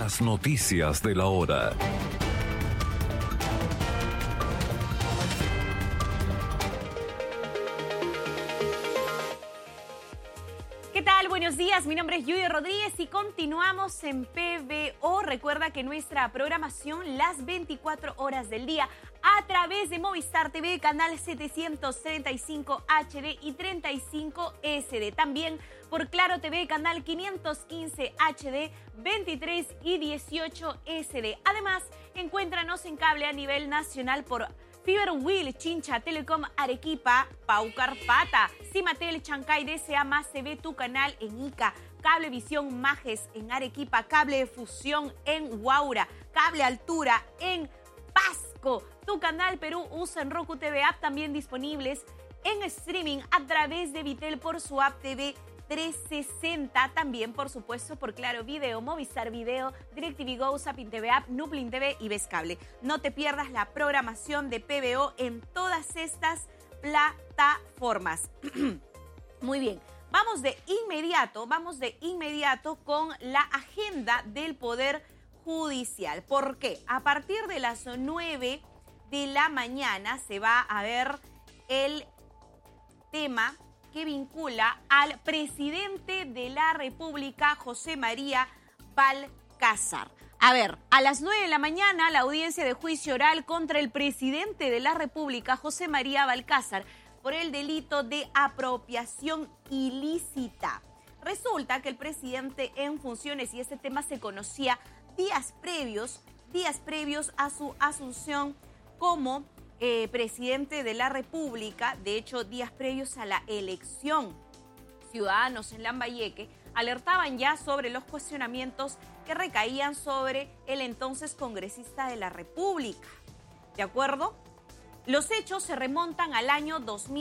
Las noticias de la hora. ¿Qué tal? Buenos días, mi nombre es Yudy Rodríguez y continuamos en PBO. Recuerda que nuestra programación las 24 horas del día a través de Movistar TV, canal 735 HD y 35 SD. También por Claro TV, canal 515 HD, 23 y 18 SD. Además, encuéntranos en cable a nivel nacional por Fiberwheel, Chincha Telecom, Arequipa, Paucarpata, Cimatel, Chancay, DSA más TV, tu canal en Ica, Cablevisión Majes en Arequipa, Cable Fusión en Huaura, Cable Altura en Pasco, tu canal Perú, usa en Roku TV App, también disponibles en streaming a través de Vitel por su app TV 360, también por supuesto por Claro Video, Movistar Video, DirecTV Go, Zapin TV App, Nuplin TV y Vescable. No te pierdas la programación de PBO en todas estas plataformas. Muy bien, vamos de inmediato con la agenda del Poder Judicial. ¿Por qué? A partir de las 9 de la mañana se va a ver el tema que vincula al presidente de la República, José María Balcázar. A ver, a las 9 de la mañana, la audiencia de juicio oral contra el presidente de la República, José María Balcázar, por el delito de apropiación ilícita. Resulta que el presidente en funciones, y este tema se conocía días previos a su asunción como presidente de la República, de hecho días previos a la elección. Ciudadanos en Lambayeque alertaban ya sobre los cuestionamientos que recaían sobre el entonces congresista de la República. ¿De acuerdo? Los hechos se remontan al año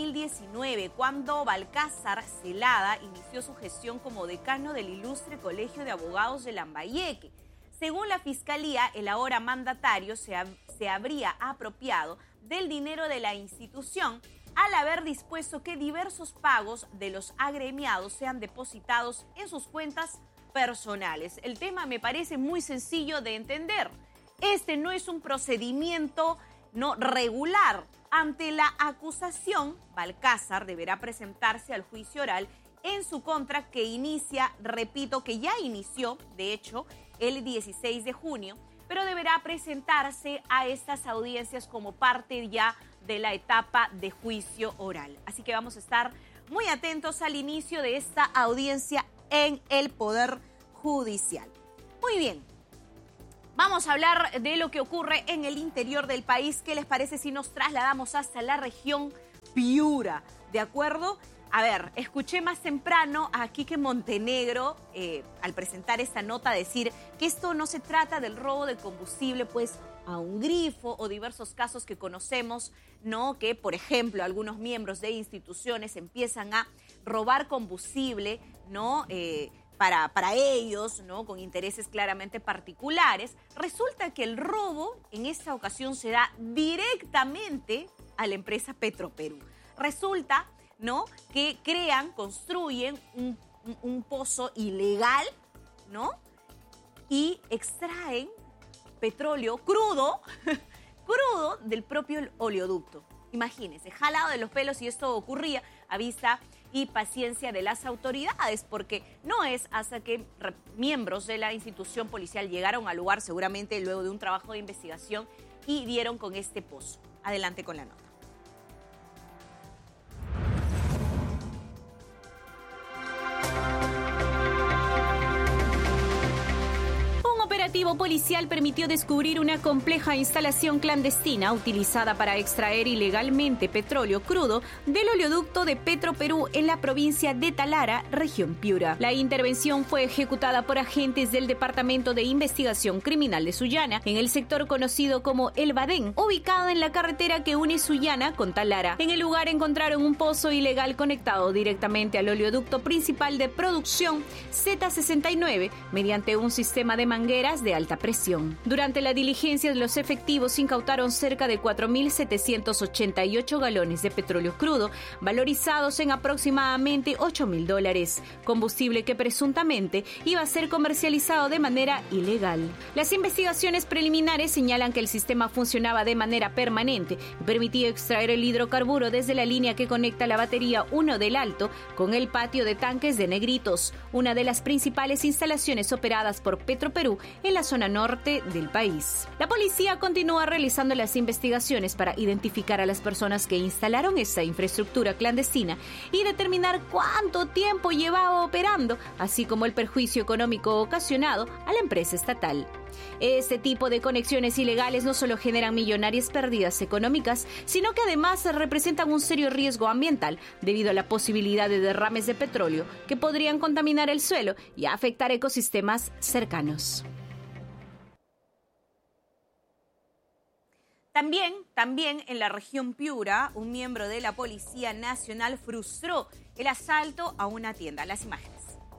2019, cuando Balcázar Celada inició su gestión como decano del Ilustre Colegio de Abogados de Lambayeque. Según la Fiscalía, el ahora mandatario se habría apropiado del dinero de la institución al haber dispuesto que diversos pagos de los agremiados sean depositados en sus cuentas personales. El tema me parece muy sencillo de entender. Este no es un procedimiento no regular. Ante la acusación, Balcázar deberá presentarse al juicio oral en su contra que inicia, repito, que ya inició, de hecho, el 16 de junio, pero deberá presentarse a estas audiencias como parte ya de la etapa de juicio oral. Así que vamos a estar muy atentos al inicio de esta audiencia en el Poder Judicial. Muy bien, vamos a hablar de lo que ocurre en el interior del país. ¿Qué les parece si nos trasladamos hasta la región Piura? ¿De acuerdo? A ver, escuché más temprano a Quique Montenegro al presentar esta nota decir que esto no se trata del robo de combustible, pues a un grifo o diversos casos que conocemos, ¿no? Que, por ejemplo, algunos miembros de instituciones empiezan a robar combustible, ¿no? Para ellos, ¿no? Con intereses claramente particulares. Resulta que el robo en esta ocasión se da directamente a la empresa Petroperú. Resulta, ¿no? Que construyen un pozo ilegal, ¿no? Y extraen petróleo crudo del propio oleoducto. Imagínense, jalado de los pelos, y esto ocurría a vista y paciencia de las autoridades, porque no es hasta que miembros de la institución policial llegaron al lugar, seguramente luego de un trabajo de investigación, y dieron con este pozo. Adelante con la nota. Operativo policial permitió descubrir una compleja instalación clandestina utilizada para extraer ilegalmente petróleo crudo del oleoducto de Petroperú en la provincia de Talara, región Piura. La intervención fue ejecutada por agentes del Departamento de Investigación Criminal de Sullana, en el sector conocido como El Badén, ubicado en la carretera que une Sullana con Talara. En el lugar encontraron un pozo ilegal conectado directamente al oleoducto principal de producción Z69 mediante un sistema de mangueras gas de alta presión. Durante la diligencia, los efectivos incautaron cerca de 4.788 galones de petróleo crudo, valorizados en aproximadamente $8.000, combustible que presuntamente iba a ser comercializado de manera ilegal. Las investigaciones preliminares señalan que el sistema funcionaba de manera permanente y permitía extraer el hidrocarburo desde la línea que conecta la batería 1 del Alto con el patio de tanques de Negritos, una de las principales instalaciones operadas por Petroperú en la zona norte del país. La policía continúa realizando las investigaciones para identificar a las personas que instalaron esta infraestructura clandestina y determinar cuánto tiempo llevaba operando, así como el perjuicio económico ocasionado a la empresa estatal. Este tipo de conexiones ilegales no solo generan millonarias pérdidas económicas, sino que además representan un serio riesgo ambiental debido a la posibilidad de derrames de petróleo que podrían contaminar el suelo y afectar ecosistemas cercanos. También en la región Piura, un miembro de la Policía Nacional frustró el asalto a una tienda. Las imágenes.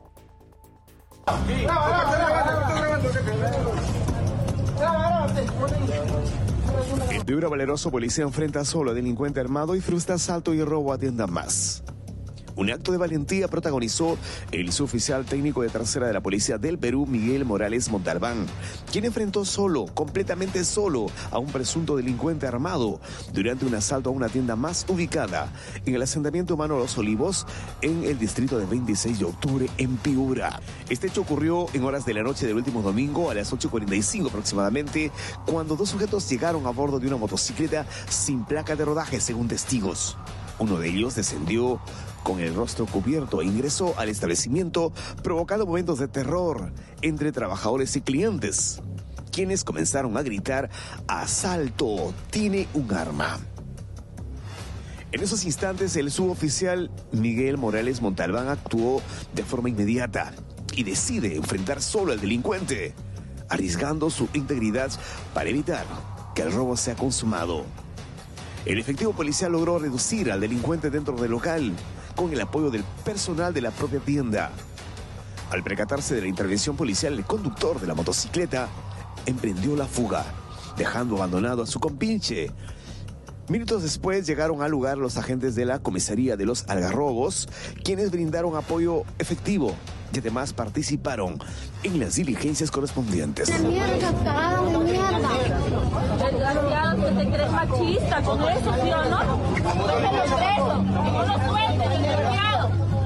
En Piura, valeroso policía enfrenta solo a delincuente armado y frustra asalto y robo a tienda más. Un acto de valentía protagonizó el suboficial técnico de tercera de la Policía del Perú, Miguel Morales Montalbán, quien enfrentó completamente solo, a un presunto delincuente armado durante un asalto a una tienda más ubicada en el asentamiento Mano Los Olivos, en el distrito de 26 de octubre, en Piura. Este hecho ocurrió en horas de la noche del último domingo, a las 8:45 aproximadamente, cuando dos sujetos llegaron a bordo de una motocicleta sin placa de rodaje, según testigos. Uno de ellos descendió con el rostro cubierto e ingresó al establecimiento, provocando momentos de terror entre trabajadores y clientes, quienes comenzaron a gritar: ¡asalto! ¡Tiene un arma! En esos instantes, el suboficial Miguel Morales Montalbán actuó de forma inmediata y decide enfrentar solo al delincuente, arriesgando su integridad para evitar que el robo sea consumado. El efectivo policial logró reducir al delincuente dentro del local con el apoyo del personal de la propia tienda. Al percatarse de la intervención policial, el conductor de la motocicleta emprendió la fuga, dejando abandonado a su compinche. Minutos después llegaron al lugar los agentes de la comisaría de Los Algarrobos, quienes brindaron apoyo efectivo y además participaron en las diligencias correspondientes. ¡De mierda, cagada de mierda! Desgraciado, que te crees machista con eso, ¿sí o no? Suéltalo preso, que no lo sueltes, desgraciado.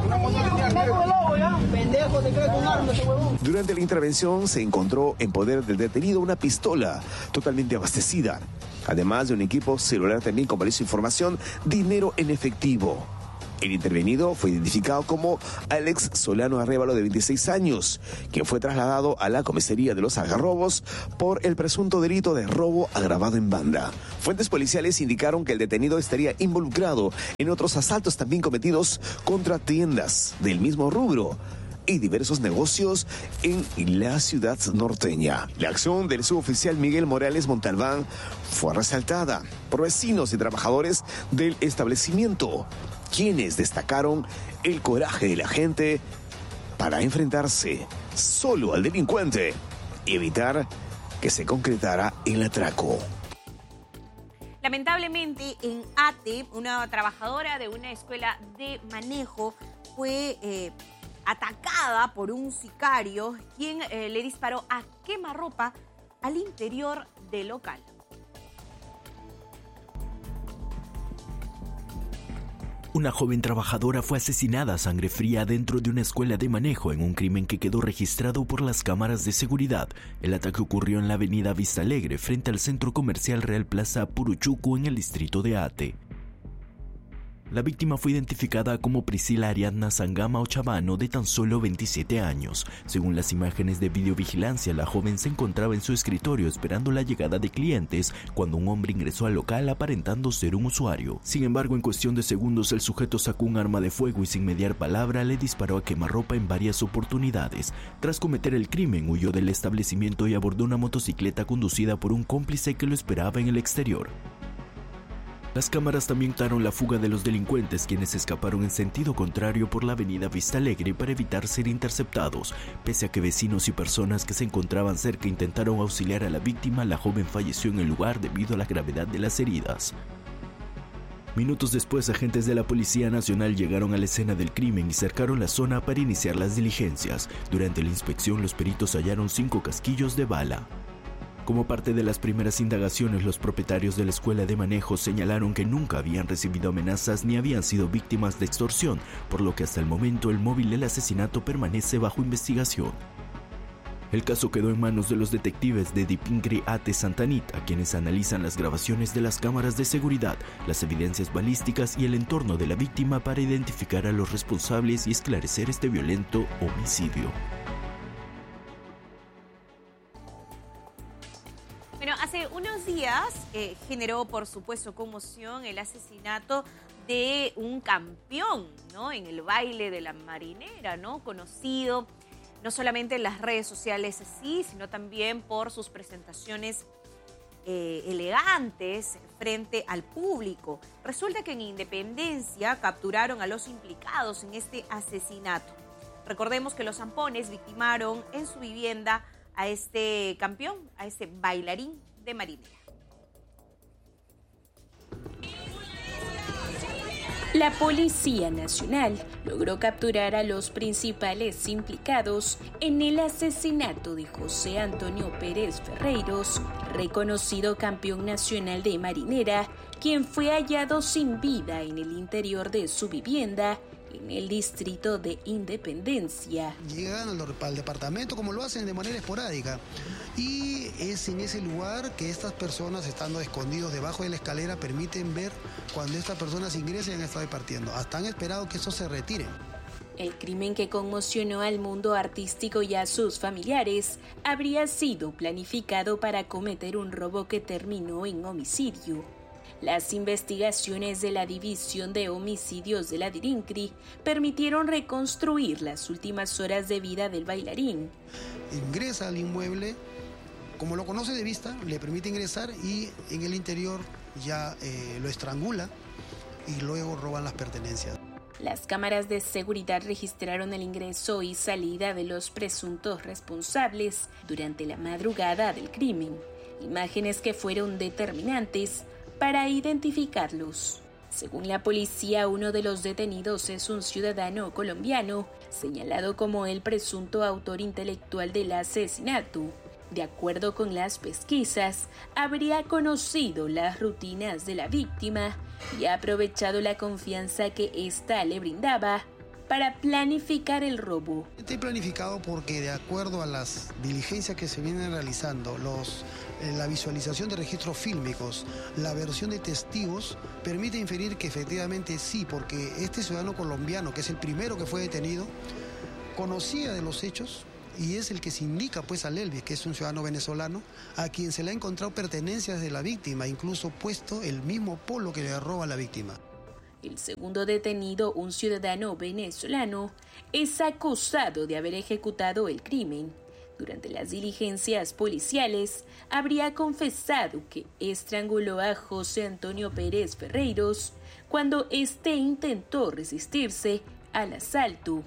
Pendejo, te crees con arma, ese huevón. Durante la intervención se encontró en poder del detenido una pistola totalmente abastecida, además de un equipo celular también con valiosa información, dinero en efectivo. El intervenido fue identificado como Alex Solano Arrévalo, de 26 años, quien fue trasladado a la comisaría de Los Algarrobos por el presunto delito de robo agravado en banda. Fuentes policiales indicaron que el detenido estaría involucrado en otros asaltos también cometidos contra tiendas del mismo rubro y diversos negocios en la ciudad norteña. La acción del suboficial Miguel Morales Montalbán fue resaltada por vecinos y trabajadores del establecimiento, quienes destacaron el coraje de la gente para enfrentarse solo al delincuente y evitar que se concretara el atraco. Lamentablemente, en Ate, una trabajadora de una escuela de manejo fue atacada por un sicario, quien le disparó a quemarropa al interior del local. Una joven trabajadora fue asesinada a sangre fría dentro de una escuela de manejo en un crimen que quedó registrado por las cámaras de seguridad. El ataque ocurrió en la avenida Vista Alegre, frente al centro comercial Real Plaza Puruchucu, en el distrito de Ate. La víctima fue identificada como Priscila Ariadna Sangama Ochavano, de tan solo 27 años. Según las imágenes de videovigilancia, la joven se encontraba en su escritorio esperando la llegada de clientes cuando un hombre ingresó al local aparentando ser un usuario. Sin embargo, en cuestión de segundos, el sujeto sacó un arma de fuego y sin mediar palabra le disparó a quemarropa en varias oportunidades. Tras cometer el crimen, huyó del establecimiento y abordó una motocicleta conducida por un cómplice que lo esperaba en el exterior. Las cámaras también captaron la fuga de los delincuentes, quienes escaparon en sentido contrario por la avenida Vista Alegre para evitar ser interceptados. Pese a que vecinos y personas que se encontraban cerca intentaron auxiliar a la víctima, la joven falleció en el lugar debido a la gravedad de las heridas. Minutos después, agentes de la Policía Nacional llegaron a la escena del crimen y cercaron la zona para iniciar las diligencias. Durante la inspección, los peritos hallaron 5 casquillos de bala. Como parte de las primeras indagaciones, los propietarios de la escuela de manejo señalaron que nunca habían recibido amenazas ni habían sido víctimas de extorsión, por lo que hasta el momento el móvil del asesinato permanece bajo investigación. El caso quedó en manos de los detectives de Dipingri Ate Santanita, quienes analizan las grabaciones de las cámaras de seguridad, las evidencias balísticas y el entorno de la víctima para identificar a los responsables y esclarecer este violento homicidio. Bueno, hace unos días generó, por supuesto, conmoción el asesinato de un campeón, ¿no? En el baile de la marinera, ¿no? Conocido no solamente en las redes sociales así, sino también por sus presentaciones elegantes frente al público. Resulta que en Independencia capturaron a los implicados en este asesinato. Recordemos que los zampones victimaron en su vivienda a este campeón, a este bailarín de marinera. La Policía Nacional logró capturar a los principales implicados en el asesinato de José Antonio Pérez Ferreiros, reconocido campeón nacional de marinera, quien fue hallado sin vida en el interior de su vivienda en el distrito de Independencia. Llegan al departamento como lo hacen de manera esporádica y es en ese lugar que estas personas, estando escondidos debajo de la escalera, permiten ver cuando estas personas ingresen y han estado partiendo. Hasta han esperado que estos se retiren. El crimen que conmocionó al mundo artístico y a sus familiares habría sido planificado para cometer un robo que terminó en homicidio. Las investigaciones de la División de Homicidios de la DIRINCRI permitieron reconstruir las últimas horas de vida del bailarín. Ingresa al inmueble, como lo conoce de vista, le permite ingresar y en el interior ya lo estrangula y luego roban las pertenencias. Las cámaras de seguridad registraron el ingreso y salida de los presuntos responsables durante la madrugada del crimen, imágenes que fueron determinantes para identificarlos. Según la policía, uno de los detenidos es un ciudadano colombiano, señalado como el presunto autor intelectual del asesinato. De acuerdo con las pesquisas, habría conocido las rutinas de la víctima y ha aprovechado la confianza que ésta le brindaba para planificar el robo. Está planificado porque, de acuerdo a las diligencias que se vienen realizando, la visualización de registros fílmicos, la versión de testigos, permite inferir que efectivamente sí, porque este ciudadano colombiano, que es el primero que fue detenido, conocía de los hechos y es el que se indica pues a Elvis, que es un ciudadano venezolano, a quien se le ha encontrado pertenencias de la víctima, incluso puesto el mismo polo que le roba a la víctima. El segundo detenido, un ciudadano venezolano, es acusado de haber ejecutado el crimen. Durante las diligencias policiales, habría confesado que estranguló a José Antonio Pérez Ferreiros cuando éste intentó resistirse al asalto.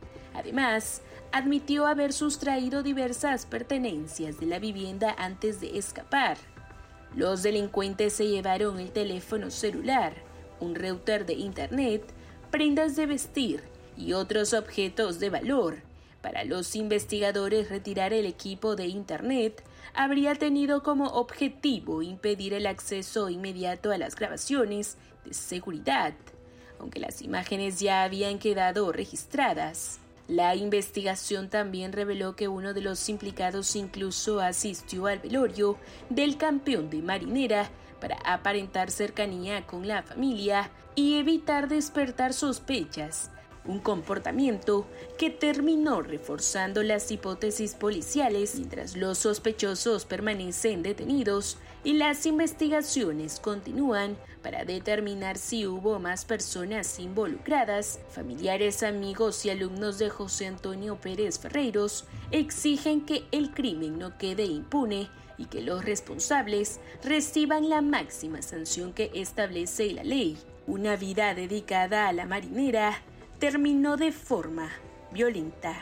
Además, admitió haber sustraído diversas pertenencias de la vivienda antes de escapar. Los delincuentes se llevaron el teléfono celular, un router de internet, prendas de vestir y otros objetos de valor. Para los investigadores, retirar el equipo de internet habría tenido como objetivo impedir el acceso inmediato a las grabaciones de seguridad, aunque las imágenes ya habían quedado registradas. La investigación también reveló que uno de los implicados incluso asistió al velorio del campeón de marinera para aparentar cercanía con la familia y evitar despertar sospechas. un comportamiento que terminó reforzando las hipótesis policiales mientras los sospechosos permanecen detenidos y las investigaciones continúan para determinar si hubo más personas involucradas. Familiares, amigos y alumnos de José Antonio Pérez Ferreiros exigen que el crimen no quede impune y que los responsables reciban la máxima sanción que establece la ley. Una vida dedicada a la marinera terminó de forma violenta.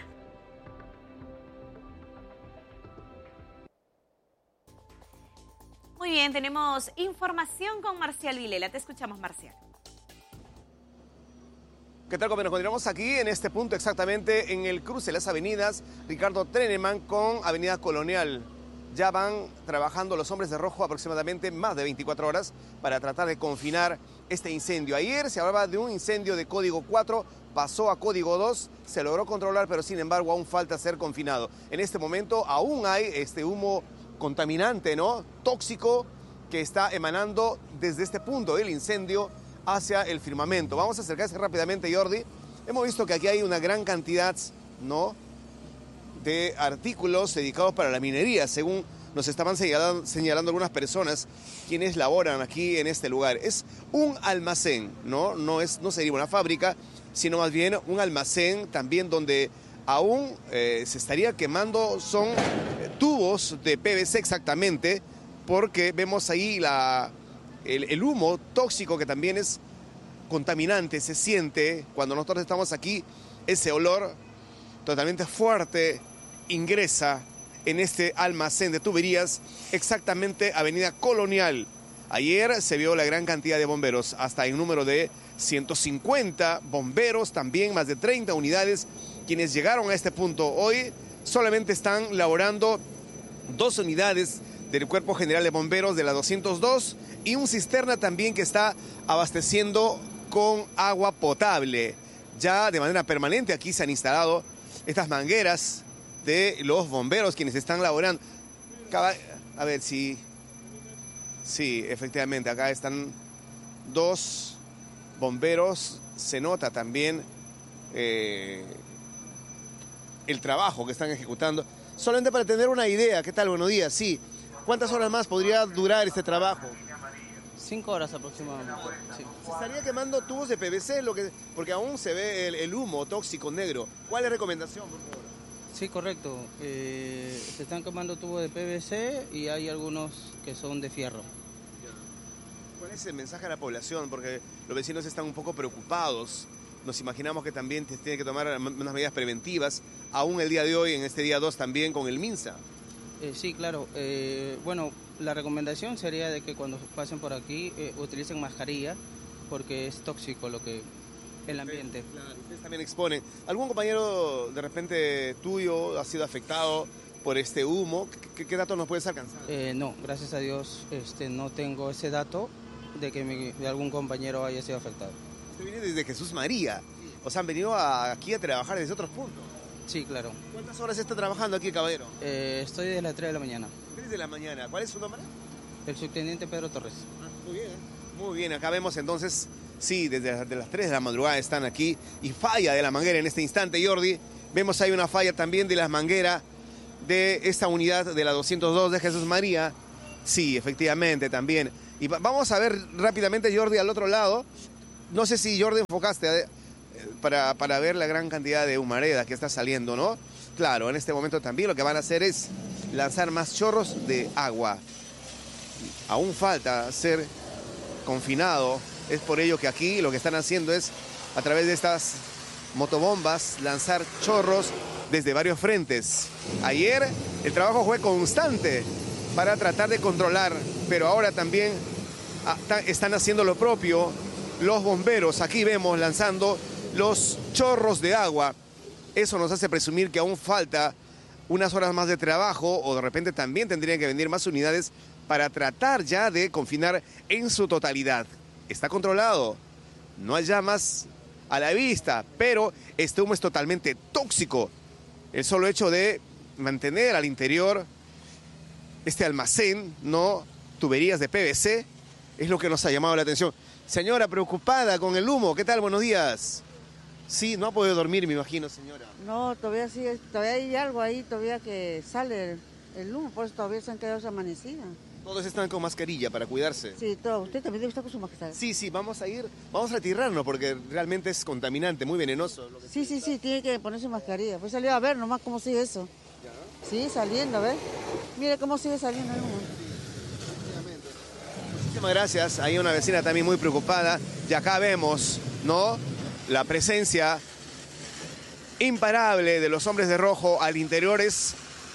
Muy bien, tenemos información con Marcial Vilela. Te escuchamos, Marcial. ¿Qué tal, compañeros? Continuamos aquí en este punto exactamente en el cruce de las avenidas Ricardo Treneman con Avenida Colonial. Ya van trabajando los hombres de rojo aproximadamente más de 24 horas para tratar de confinar este incendio. Ayer se hablaba de un incendio de código 4, pasó a código 2, se logró controlar, pero sin embargo aún falta ser confinado. En este momento aún hay este humo contaminante, ¿no? Tóxico, que está emanando desde este punto del incendio hacia el firmamento. Vamos a acercarse rápidamente, Jordi. Hemos visto que aquí hay una gran cantidad, ¿no?, de artículos dedicados para la minería, según nos estaban señalando algunas personas quienes laboran aquí en este lugar. Es un almacén, ¿no? No sería una fábrica, sino más bien un almacén también donde aún se estaría quemando, son tubos de PVC exactamente, porque vemos ahí el humo tóxico que también es contaminante, se siente cuando nosotros estamos aquí, ese olor totalmente fuerte ingresa en este almacén de tuberías, exactamente Avenida Colonial. Ayer se vio la gran cantidad de bomberos, hasta en número de 150 bomberos, también más de 30 unidades quienes llegaron a este punto. Hoy solamente están laborando 2 unidades del Cuerpo General de Bomberos de la 202 y un cisterna también que está abasteciendo con agua potable. Ya de manera permanente aquí se han instalado estas mangueras de los bomberos quienes están laborando. A ver si... Sí, efectivamente, acá están 2 bomberos. Se nota también el trabajo que están ejecutando. Solamente para tener una idea, ¿qué tal? Buenos días, sí. ¿Cuántas horas más podría durar este trabajo? 5 horas aproximadamente. Sí. Se estaría quemando tubos de PVC, porque aún se ve el humo tóxico negro. ¿Cuál es la recomendación, por favor? Sí, correcto. Se están quemando tubos de PVC y hay algunos que son de fierro. ¿Cuál es el mensaje a la población? Porque los vecinos están un poco preocupados. Nos imaginamos que también tiene que tomar unas medidas preventivas, aún el día de hoy, en este día 2 también con el MINSA. Sí, claro. Bueno, la recomendación sería de que cuando pasen por aquí utilicen mascarilla, porque es tóxico el ambiente. Claro, ustedes también exponen. ¿Algún compañero de repente tuyo ha sido afectado por este humo? ¿Qué datos nos puedes alcanzar? No, gracias a Dios no tengo ese dato de que de algún compañero haya sido afectado. Usted viene desde Jesús María, o sea, han venido aquí a trabajar desde otros puntos. Sí, claro. ¿Cuántas horas está trabajando aquí, caballero? Estoy desde las 3 de la mañana. 3 de la mañana. ¿Cuál es su nombre? El subteniente Pedro Torres. Muy bien. Muy bien, acá vemos entonces, sí, desde las 3 de la madrugada están aquí y falla de la manguera en este instante, Jordi. Vemos hay una falla también de la manguera de esta unidad de la 202 de Jesús María. Sí, efectivamente, también. Y vamos a ver rápidamente, Jordi, al otro lado. No sé si, Jordi, enfocaste para ver la gran cantidad de humareda que está saliendo, ¿no? Claro, en este momento también lo que van a hacer es lanzar más chorros de agua. Aún falta ser confinado. Es por ello que aquí lo que están haciendo es, a través de estas motobombas, lanzar chorros desde varios frentes. Ayer el trabajo fue constante para tratar de controlar, pero ahora también están haciendo lo propio los bomberos. Aquí vemos lanzando los chorros de agua. Eso nos hace presumir que aún falta unas horas más de trabajo, o de repente también tendrían que venir más unidades para tratar ya de confinar en su totalidad. Está controlado, no hay llamas a la vista, pero este humo es totalmente tóxico. El solo hecho de mantener al interior este almacén, ¿no?, tuberías de PVC, es lo que nos ha llamado la atención. Señora preocupada con el humo, ¿qué tal? Buenos días. Sí, no ha podido dormir, me imagino, señora. No, todavía sí, todavía hay algo ahí, todavía que sale el humo, por eso todavía se han quedado amanecidas. Todos están con mascarilla para cuidarse. Sí, todo. Usted también debe estar con su mascarilla. Sí, vamos a retirarnos porque realmente es contaminante, muy venenoso. Sí, tiene que ponerse mascarilla. Pues salió a ver nomás cómo sigue eso. ¿Ya? Sí, saliendo, ¿ves? Mire cómo sigue saliendo el humo. Muchísimas gracias. Hay una vecina también muy preocupada. Y acá vemos, ¿no?, la presencia imparable de los hombres de rojo al interior. Es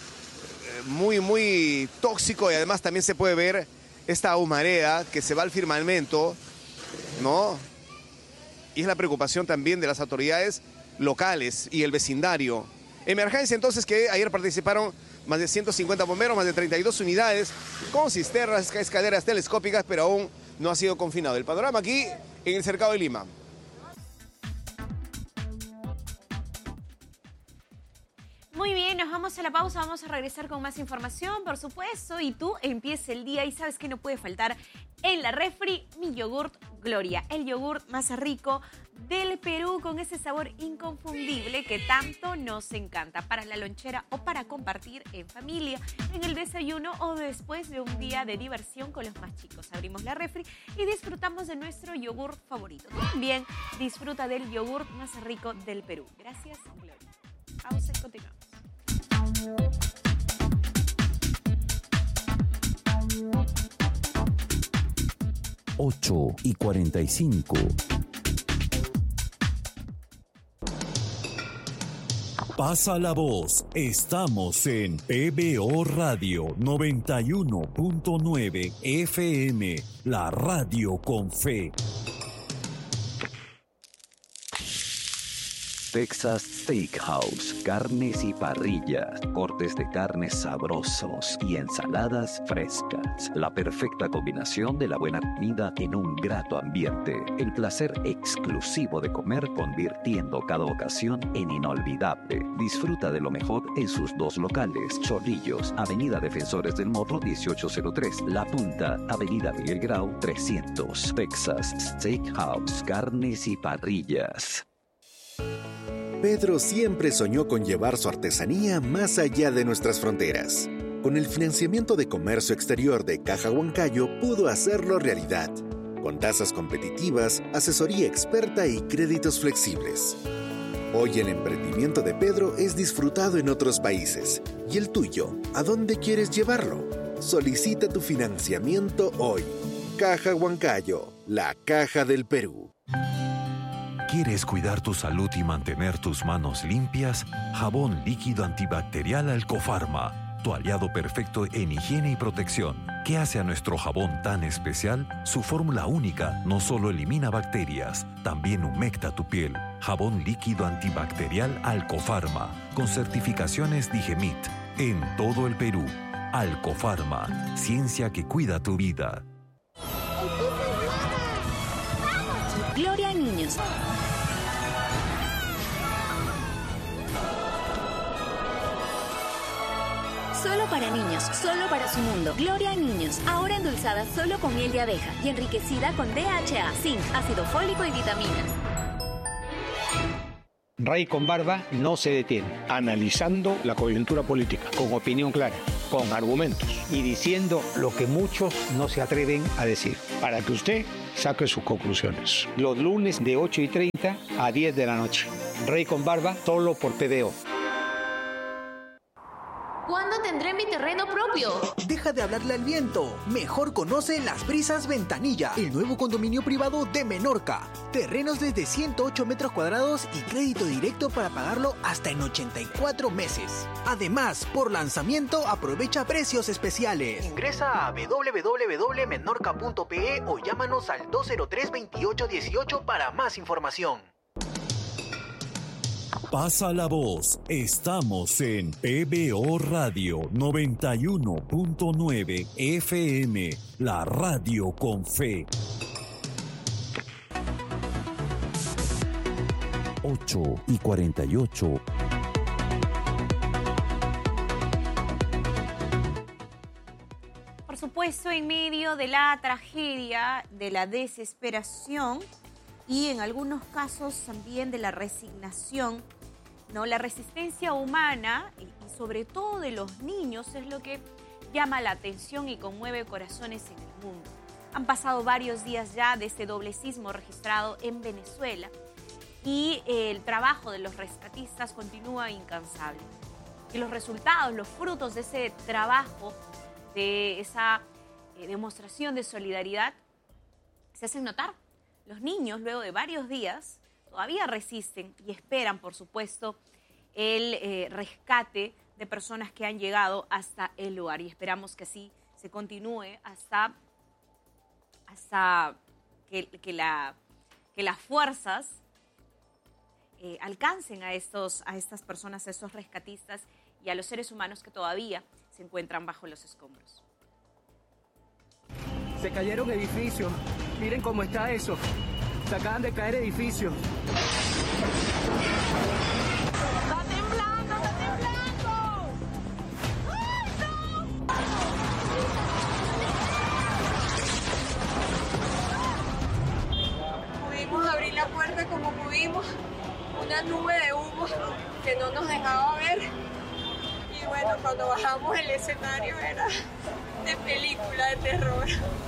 muy tóxico y además también se puede ver esta humareda que se va al firmamento, ¿no? Y es la preocupación también de las autoridades locales y el vecindario. Emergencia entonces que ayer participaron más de 150 bomberos, más de 32 unidades con cisternas, escaleras telescópicas, pero aún no ha sido confinado. El panorama aquí en el Cercado de Lima. Muy bien, nos vamos a la pausa, vamos a regresar con más información, por supuesto, y tú empieza el día y sabes que no puede faltar en la refri mi yogurt Gloria, el yogurt más rico del Perú con ese sabor inconfundible que tanto nos encanta para la lonchera o para compartir en familia, en el desayuno o después de un día de diversión con los más chicos. Abrimos la refri y disfrutamos de nuestro yogurt favorito. También disfruta del yogurt más rico del Perú. Gracias, Gloria. Pausa y continuamos. 8:45. Pasa la voz. Estamos en PBO Radio 91.9 FM, la radio con fe. Texas Steakhouse, carnes y parrillas, cortes de carnes sabrosos y ensaladas frescas. La perfecta combinación de la buena comida en un grato ambiente. El placer exclusivo de comer convirtiendo cada ocasión en inolvidable. Disfruta de lo mejor en sus dos locales. Chorrillos, Avenida Defensores del Morro 1803. La Punta, Avenida Miguel Grau 300. Texas Steakhouse, carnes y parrillas. Pedro siempre soñó con llevar su artesanía más allá de nuestras fronteras. Con el financiamiento de comercio exterior de Caja Huancayo pudo hacerlo realidad, con tasas competitivas, asesoría experta y créditos flexibles. Hoy el emprendimiento de Pedro es disfrutado en otros países. ¿Y el tuyo? ¿A dónde quieres llevarlo? Solicita tu financiamiento hoy. Caja Huancayo, la caja del Perú. ¿Quieres cuidar tu salud y mantener tus manos limpias? Jabón líquido antibacterial Alcofarma, tu aliado perfecto en higiene y protección. ¿Qué hace a nuestro jabón tan especial? Su fórmula única no solo elimina bacterias, también humecta tu piel. Jabón líquido antibacterial Alcofarma, con certificaciones Digemit, en todo el Perú. Alcofarma, ciencia que cuida tu vida. Gloria a Niños. Solo para niños, solo para su mundo. Gloria a Niños, ahora endulzada solo con miel de abeja y enriquecida con DHA, zinc, ácido fólico y vitaminas. Rey con Barba no se detiene, analizando la coyuntura política, con opinión clara, con argumentos y diciendo lo que muchos no se atreven a decir, para que usted saque sus conclusiones. Los lunes de 8:30 a 10 de la noche. Rey con Barba, solo por PBO. ¿Cuándo tendré mi terreno propio? Deja de hablarle al viento. Mejor conoce Las Brisas Ventanilla, el nuevo condominio privado de Menorca. Terrenos desde 108 metros cuadrados y crédito directo para pagarlo hasta en 84 meses. Además, por lanzamiento aprovecha precios especiales. Ingresa a www.menorca.pe o llámanos al 203-2818 para más información. Pasa la voz. Estamos en PBO Radio 91.9 FM, la radio con fe. 8:48. Por supuesto, en medio de la tragedia, de la desesperación y en algunos casos también de la resignación, ¿no? La resistencia humana y sobre todo de los niños es lo que llama la atención y conmueve corazones en el mundo. Han pasado varios días ya de ese doble sismo registrado en Venezuela y el trabajo de los rescatistas continúa incansable. Y los resultados, los frutos de ese trabajo, de esa demostración de solidaridad, se hacen notar. Los niños, luego de varios días, todavía resisten y esperan, por supuesto, el rescate de personas que han llegado hasta el lugar. Y esperamos que así se continúe hasta que las fuerzas alcancen a estas personas, a estos rescatistas y a los seres humanos que todavía se encuentran bajo los escombros. Se cayeron edificios. Miren cómo está eso. Se acaban de caer edificios. ¡Está temblando! ¡Está temblando! ¡Ay, no! Pudimos abrir la puerta como pudimos. Una nube de humo que no nos dejaba ver. Y bueno, cuando bajamos el escenario era de película de terror.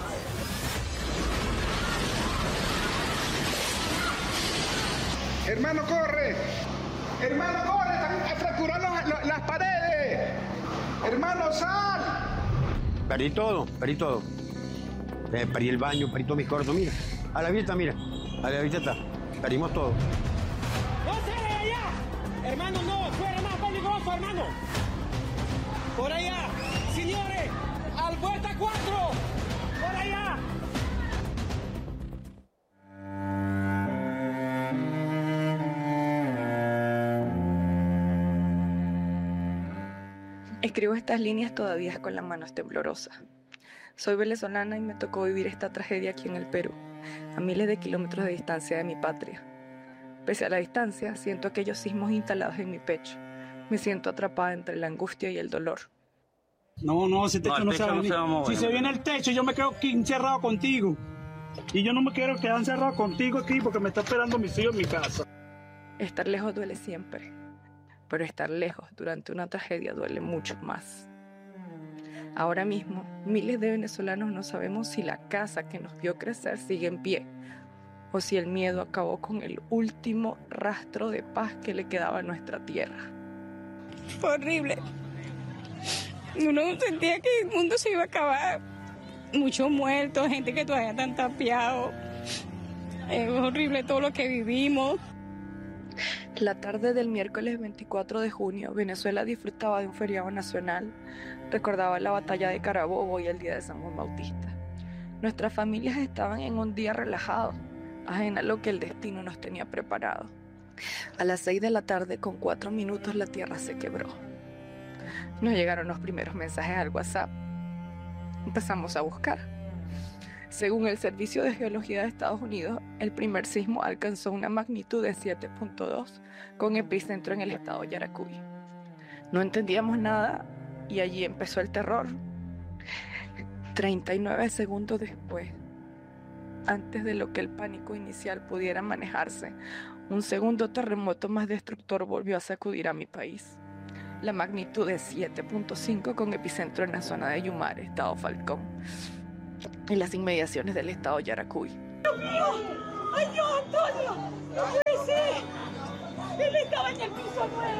Hermano, corre. Hermano, corre. Están fracturando las paredes. Hermano, sal. Perdí todo. Perdí el baño, perdí todos mis cortos. Mira, a la vista, mira. A la vista está. Perdimos todo. ¡No se de allá! Hermano, no. Fuera más peligroso, hermano. Por allá. Señores, al puerta 4. Por allá. Escribo estas líneas todavía con las manos temblorosas. Soy venezolana y me tocó vivir esta tragedia aquí en el Perú, a miles de kilómetros de distancia de mi patria. Pese a la distancia, siento aquellos sismos instalados en mi pecho. Me siento atrapada entre la angustia y el dolor. No, ese techo no se va a venir. Si se viene el techo, yo me quedo aquí encerrado contigo. Y yo no me quiero quedar encerrado contigo aquí porque me está esperando mis hijos en mi casa. Estar lejos duele siempre, pero estar lejos durante una tragedia duele mucho más. Ahora mismo, miles de venezolanos no sabemos si la casa que nos vio crecer sigue en pie o si el miedo acabó con el último rastro de paz que le quedaba a nuestra tierra. Fue horrible. Uno sentía que el mundo se iba a acabar. Muchos muertos, gente que todavía están tapiados. Es horrible todo lo que vivimos. La tarde del miércoles 24 de junio, Venezuela disfrutaba de un feriado nacional. Recordaba la batalla de Carabobo y el día de San Juan Bautista. Nuestras familias estaban en un día relajado, ajena a lo que el destino nos tenía preparado. A las 6 de la tarde, con 4 minutos, la tierra se quebró. Nos llegaron los primeros mensajes al WhatsApp. Empezamos a buscar. Según el Servicio de Geología de Estados Unidos, el primer sismo alcanzó una magnitud de 7.2 con epicentro en el estado Yaracuy. No entendíamos nada y allí empezó el terror. 39 segundos después, antes de lo que el pánico inicial pudiera manejarse, un segundo terremoto más destructor volvió a sacudir a mi país. La magnitud de 7.5 con epicentro en la zona de Yumare, estado Falcón, en las inmediaciones del estado Yaracuy. ¡Dios mío! ¡Ay, Dios, Antonio! ¡No puede ser! Él estaba en el piso 9.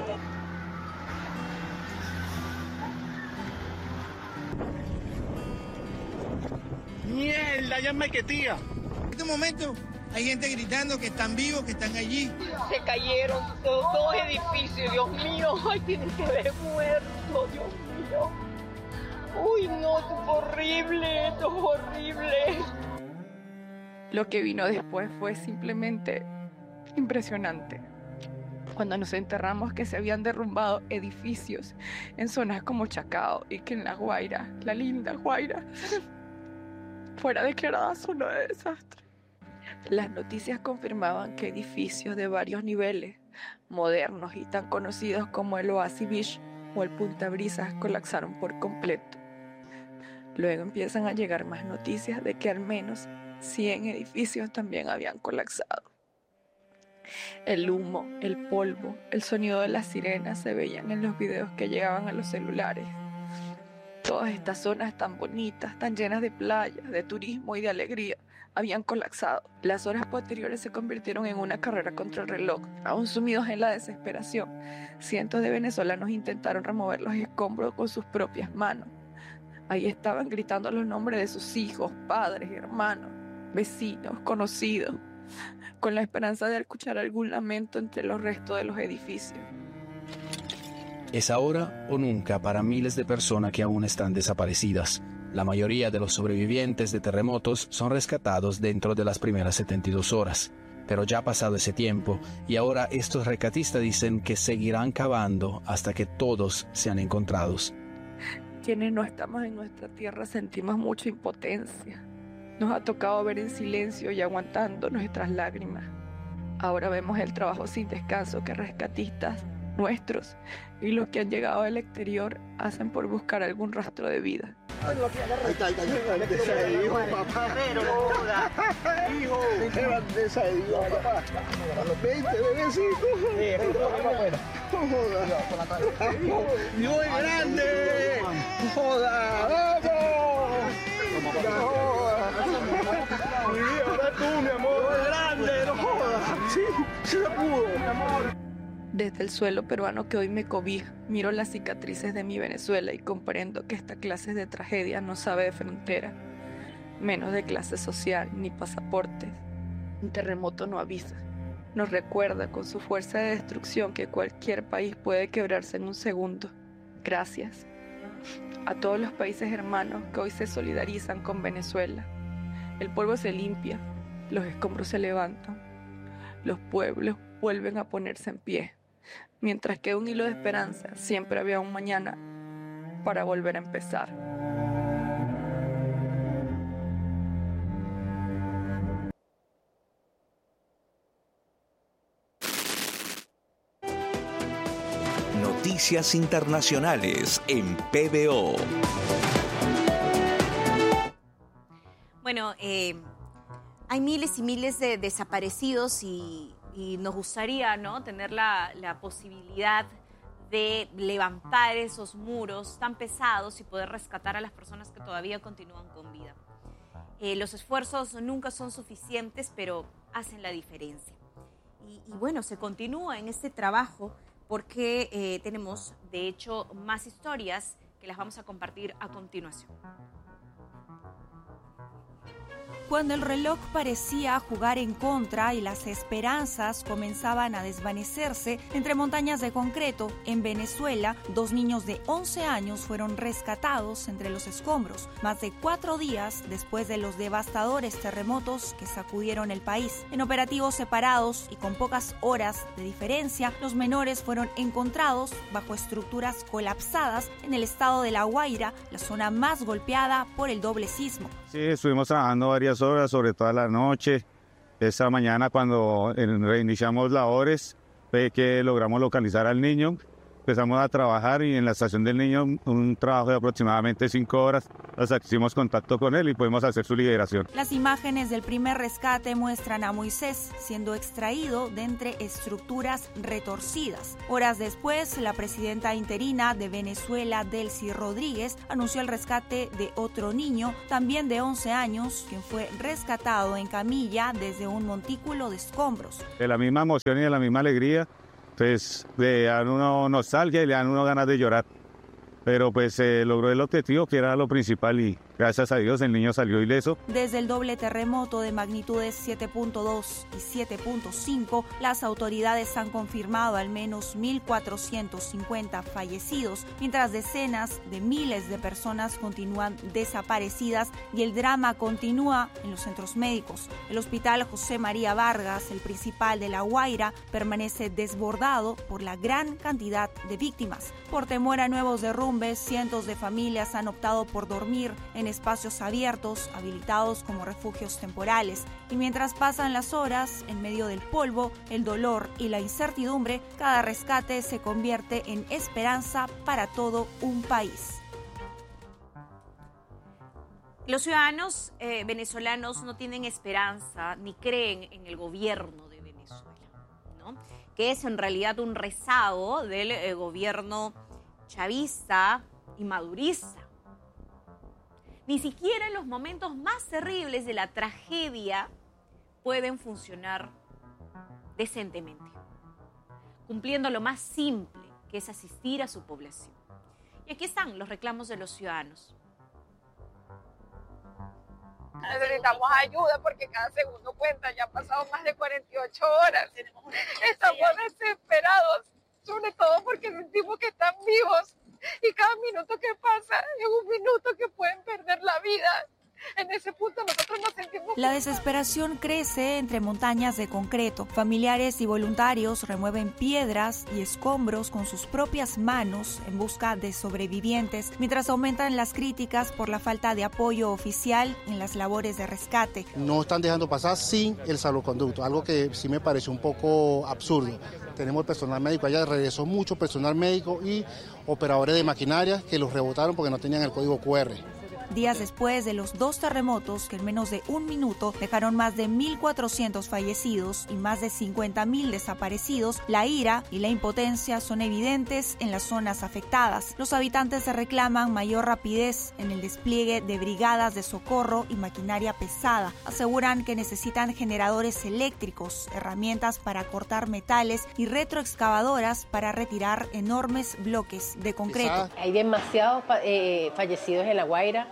¡Mierda! ¡Ya me quetía! En este momento hay gente gritando que están vivos, que están allí. Se cayeron dos edificios, Dios mío. Ay, tienen que haber muerto, Dios mío. Uy, no, esto es horrible, esto es horrible. Lo que vino después fue simplemente impresionante. Cuando nos enterramos que se habían derrumbado edificios en zonas como Chacao y que en La Guaira, la linda Guaira, fuera declarada zona de desastre. Las noticias confirmaban que edificios de varios niveles, modernos y tan conocidos como el Oasis Beach o el Punta Brisas, colapsaron por completo. Luego empiezan a llegar más noticias de que al menos 100 edificios también habían colapsado. El humo, el polvo, el sonido de las sirenas se veían en los videos que llegaban a los celulares. Todas estas zonas tan bonitas, tan llenas de playas, de turismo y de alegría, habían colapsado. Las horas posteriores se convirtieron en una carrera contra el reloj. Aún sumidos en la desesperación, cientos de venezolanos intentaron remover los escombros con sus propias manos. Ahí estaban gritando los nombres de sus hijos, padres, hermanos, vecinos, conocidos, con la esperanza de escuchar algún lamento entre los restos de los edificios. Es ahora o nunca para miles de personas que aún están desaparecidas. La mayoría de los sobrevivientes de terremotos son rescatados dentro de las primeras 72 horas. Pero ya ha pasado ese tiempo y ahora estos rescatistas dicen que seguirán cavando hasta que todos sean encontrados. Quienes no estamos en nuestra tierra sentimos mucha impotencia. Nos ha tocado ver en silencio y aguantando nuestras lágrimas. Ahora vemos el trabajo sin descanso que rescatistas nuestros y los que han llegado del exterior hacen por buscar algún rastro de vida. Ahí está. Hijo, papá. Hijo, qué grandeza de Dios, papá. A los 20 bebecitos. Dios es grande. Joda, vamos. Ahora tú, mi amor. Dios es grande, no jodas. Sí se pudo, mi amor. Desde el suelo peruano que hoy me cobija, miro las cicatrices de mi Venezuela y comprendo que esta clase de tragedia no sabe de frontera, menos de clase social ni pasaportes. Un terremoto no avisa, nos recuerda con su fuerza de destrucción que cualquier país puede quebrarse en un segundo. Gracias a todos los países hermanos que hoy se solidarizan con Venezuela. El polvo se limpia, los escombros se levantan, los pueblos vuelven a ponerse en pie. Mientras queda un hilo de esperanza, siempre había un mañana para volver a empezar. Noticias internacionales en PBO. Bueno, hay miles y miles de desaparecidos y nos gustaría, ¿no?, tener la posibilidad de levantar esos muros tan pesados y poder rescatar a las personas que todavía continúan con vida. Los esfuerzos nunca son suficientes, pero hacen la diferencia. Y bueno, se continúa en este trabajo porque tenemos, de hecho, más historias que las vamos a compartir a continuación. Cuando el reloj parecía jugar en contra y las esperanzas comenzaban a desvanecerse entre montañas de concreto, en Venezuela, 2 niños de 11 años fueron rescatados entre los escombros, más de 4 días después de los devastadores terremotos que sacudieron el país. En operativos separados y con pocas horas de diferencia, los menores fueron encontrados bajo estructuras colapsadas en el estado de La Guaira, la zona más golpeada por el doble sismo. Sí, estuvimos trabajando varias horas, sobre toda la noche. Esta mañana cuando reiniciamos labores fue que logramos localizar al niño. Empezamos a trabajar y en la estación del niño un trabajo de aproximadamente 5 horas hasta que hicimos contacto con él y pudimos hacer su liberación. Las imágenes del primer rescate muestran a Moisés siendo extraído de entre estructuras retorcidas. Horas después, la presidenta interina de Venezuela, Delcy Rodríguez, anunció el rescate de otro niño, también de 11 años, quien fue rescatado en camilla desde un montículo de escombros. De la misma emoción y de la misma alegría, pues le dan uno nostalgia y le dan uno ganas de llorar. Pero pues logró el objetivo, que era lo principal, y gracias a Dios el niño salió ileso. Desde el doble terremoto de magnitudes 7.2 y 7.5, las autoridades han confirmado al menos 1.450 fallecidos, mientras decenas de miles de personas continúan desaparecidas y el drama continúa en los centros médicos. El hospital José María Vargas, el principal de La Guaira, permanece desbordado por la gran cantidad de víctimas. Por temor a nuevos derrumbes, cientos de familias han optado por dormir en espacios abiertos, habilitados como refugios temporales. Y mientras pasan las horas, en medio del polvo, el dolor y la incertidumbre, cada rescate se convierte en esperanza para todo un país. Los ciudadanos venezolanos no tienen esperanza ni creen en el gobierno de Venezuela. que es en realidad un rezago del gobierno chavista y madurista. Ni siquiera en los momentos más terribles de la tragedia pueden funcionar decentemente, cumpliendo lo más simple, que es asistir a su población. Y aquí están los reclamos de los ciudadanos. Necesitamos ayuda porque cada segundo cuenta, ya han pasado más de 48 horas. Estamos desesperados, sobre todo porque sentimos que están vivos y cada minuto que pasa es un minuto que pueden perder la vida. En ese punto nosotros nos sentimos... La desesperación crece entre montañas de concreto. Familiares y voluntarios remueven piedras y escombros con sus propias manos en busca de sobrevivientes, mientras aumentan las críticas por la falta de apoyo oficial en las labores de rescate. No están dejando pasar sin el salvoconducto, algo que sí me parece un poco absurdo. Tenemos personal médico allá, regresó mucho personal médico y operadores de maquinaria que los rebotaron porque no tenían el código QR. Días después de los 2 terremotos que en menos de un minuto dejaron más de 1.400 fallecidos y más de 50.000 desaparecidos, la ira y la impotencia son evidentes en las zonas afectadas. Los habitantes reclaman mayor rapidez en el despliegue de brigadas de socorro y maquinaria pesada. Aseguran que necesitan generadores eléctricos, herramientas para cortar metales y retroexcavadoras para retirar enormes bloques de concreto. Hay demasiados fallecidos en La Guaira.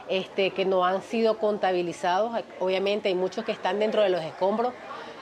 Que no han sido contabilizados. Obviamente hay muchos que están dentro de los escombros.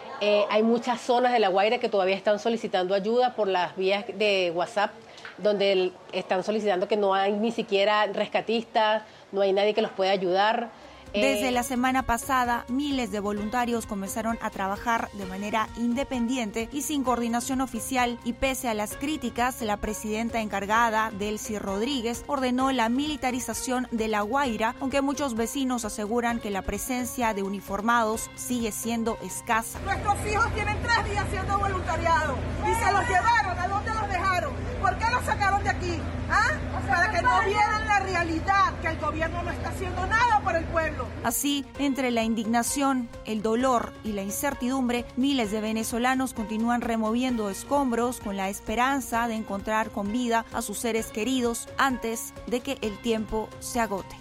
Hay muchas zonas de La Guaira que todavía están solicitando ayuda por las vías de WhatsApp, donde están solicitando que no hay ni siquiera rescatistas, no hay nadie que los pueda ayudar. Desde la semana pasada, miles de voluntarios comenzaron a trabajar de manera independiente y sin coordinación oficial, y pese a las críticas, la presidenta encargada, Delcy Rodríguez, ordenó la militarización de La Guaira, aunque muchos vecinos aseguran que la presencia de uniformados sigue siendo escasa. Nuestros hijos tienen 3 días siendo voluntariado y se los llevaron. ¿A dónde los dejaron? ¿Por qué los sacaron de aquí? ¿Ah? Para que no vieran la realidad, que el gobierno no está haciendo nada por el pueblo. Así, entre la indignación, el dolor y la incertidumbre, miles de venezolanos continúan removiendo escombros con la esperanza de encontrar con vida a sus seres queridos antes de que el tiempo se agote.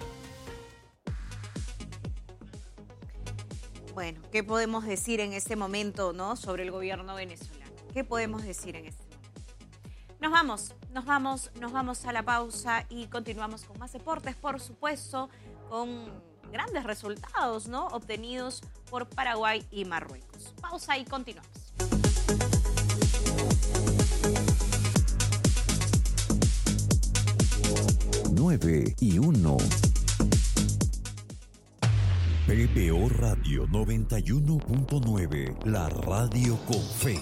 Bueno, ¿qué podemos decir en este momento, ¿no?, sobre el gobierno venezolano? ¿Qué podemos decir en este momento? Nos vamos a la pausa y continuamos con más deportes, por supuesto, con grandes resultados, ¿no?, obtenidos por Paraguay y Marruecos. Pausa y continuamos. Nueve y 1. PBO Radio 91.9, la radio con fe.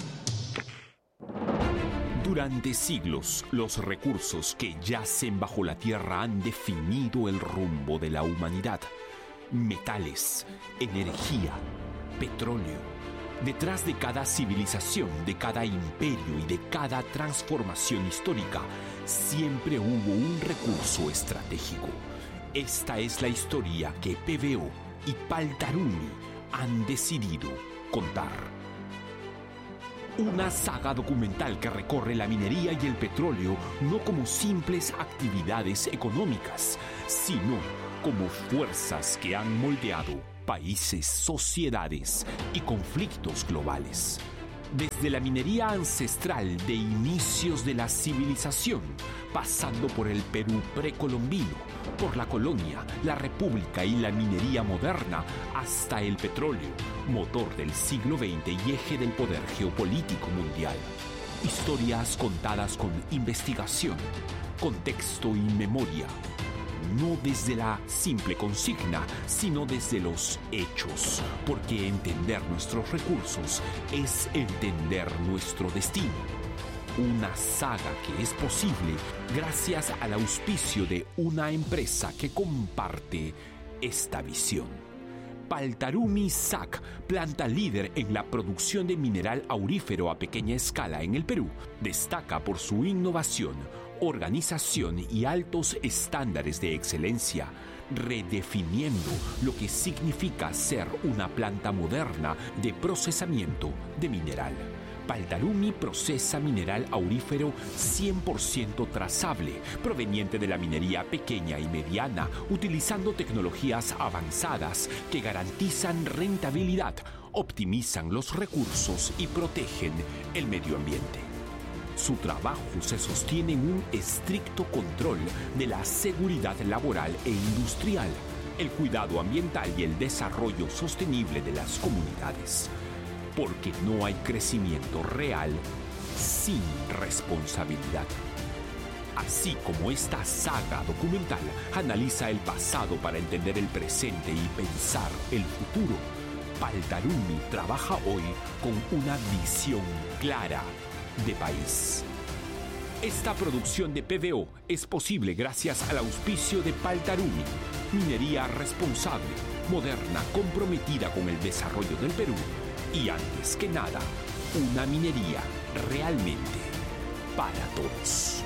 Durante siglos, los recursos que yacen bajo la tierra han definido el rumbo de la humanidad. Metales, energía, petróleo. Detrás de cada civilización, de cada imperio y de cada transformación histórica, siempre hubo un recurso estratégico. Esta es la historia que PBO y Paltarumi han decidido contar. Una saga documental que recorre la minería y el petróleo no como simples actividades económicas, sino como fuerzas que han moldeado países, sociedades y conflictos globales. Desde la minería ancestral de inicios de la civilización, pasando por el Perú precolombino, por la colonia, la república y la minería moderna, hasta el petróleo, motor del siglo XX y eje del poder geopolítico mundial. Historias contadas con investigación, contexto y memoria. No desde la simple consigna, sino desde los hechos, porque entender nuestros recursos es entender nuestro destino. Una saga que es posible gracias al auspicio de una empresa que comparte esta visión. Paltarumi SAC, planta líder en la producción de mineral aurífero a pequeña escala en el Perú, destaca por su innovación, organización y altos estándares de excelencia, redefiniendo lo que significa ser una planta moderna de procesamiento de mineral. Paltarumi procesa mineral aurífero 100% trazable, proveniente de la minería pequeña y mediana, utilizando tecnologías avanzadas que garantizan rentabilidad, optimizan los recursos y protegen el medio ambiente. Su trabajo se sostiene en un estricto control de la seguridad laboral e industrial, el cuidado ambiental y el desarrollo sostenible de las comunidades. Porque no hay crecimiento real sin responsabilidad. Así como esta saga documental analiza el pasado para entender el presente y pensar el futuro, Paltarumi trabaja hoy con una visión clara de país. Esta producción de PBO es posible gracias al auspicio de Paltarumi, minería responsable, moderna, comprometida con el desarrollo del Perú y, antes que nada, una minería realmente para todos.